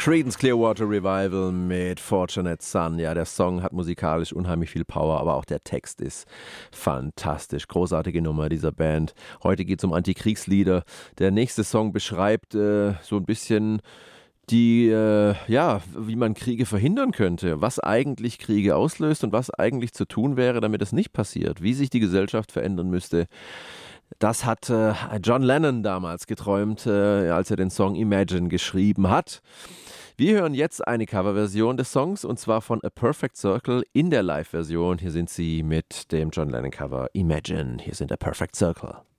Creedence Clearwater Revival mit Fortunate Son. Ja, der Song hat musikalisch unheimlich viel Power, aber auch der Text ist fantastisch. Großartige Nummer dieser Band. Heute geht es um Antikriegslieder. Der nächste Song beschreibt so ein bisschen wie man Kriege verhindern könnte, was eigentlich Kriege auslöst und was eigentlich zu tun wäre, damit es nicht passiert, wie sich die Gesellschaft verändern müsste. Das hat John Lennon damals geträumt, als er den Song Imagine geschrieben hat. Wir hören jetzt eine Coverversion des Songs und zwar von A Perfect Circle in der Live-Version. Hier sind sie mit dem John Lennon-Cover Imagine. Hier sind A Perfect Circle.